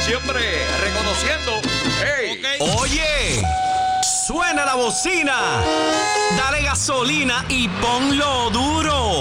siempre reconociendo. ¡Ey! Ok. Oye, suena la bocina. Dale gasolina y ponlo duro.